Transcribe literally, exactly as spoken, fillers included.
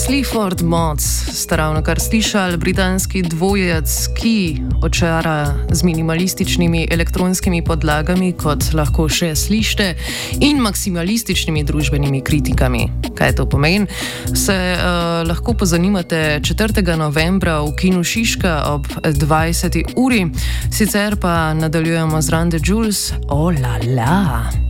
Sleaford Mods sta ravno kar slišali, britanski dvojec, ki očara z minimalističnimi elektronskimi podlagami, kot lahko še slišite, in maksimalističnimi družbenimi kritikami. Kaj to pomeni? Se uh, lahko pozanimate četrtega novembra v kinu Šiška ob dvajseti uri, sicer pa nadaljujemo z Run the Jewels. Oh la la!